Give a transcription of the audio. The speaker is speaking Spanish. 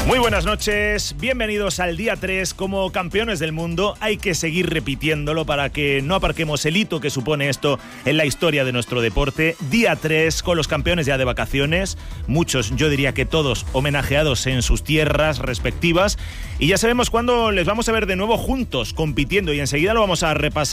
Muy buenas noches, bienvenidos al día 3 como campeones del mundo. Hay que seguir repitiéndolo para que no aparquemos el hito que supone esto en la historia de nuestro deporte. Día 3 con los campeones ya de vacaciones, muchos, yo diría que todos, homenajeados en sus tierras respectivas. Y ya sabemos cuándo les vamos a ver de nuevo juntos compitiendo y enseguida lo vamos a repasar.